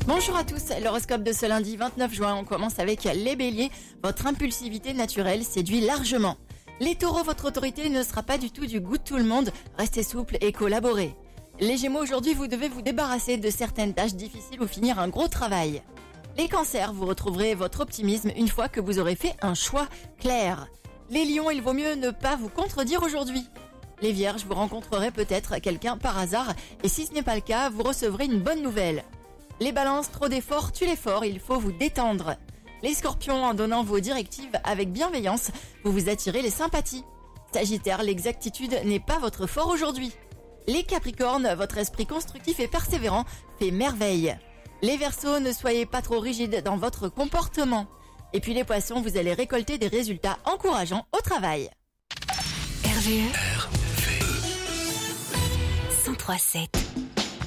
Bonjour à tous, l'horoscope de ce lundi 29 juin, on commence avec les béliers. Votre impulsivité naturelle séduit largement. Les taureaux, votre autorité ne sera pas du tout du goût de tout le monde, restez souple et collaborez. Les gémeaux, aujourd'hui vous devez vous débarrasser de certaines tâches difficiles ou finir un gros travail. Les cancers, vous retrouverez votre optimisme une fois que vous aurez fait un choix clair. Les lions, il vaut mieux ne pas vous contredire aujourd'hui. Les vierges, vous rencontrerez peut-être quelqu'un par hasard et si ce n'est pas le cas, vous recevrez une bonne nouvelle. Les balances, trop d'efforts tue l'effort, il faut vous détendre. Les scorpions, en donnant vos directives avec bienveillance, vous vous attirez les sympathies. Sagittaire, l'exactitude n'est pas votre fort aujourd'hui. Les capricornes, votre esprit constructif et persévérant fait merveille. Les verseaux, ne soyez pas trop rigides dans votre comportement. Et puis les poissons, vous allez récolter des résultats encourageants au travail. RVE 103.7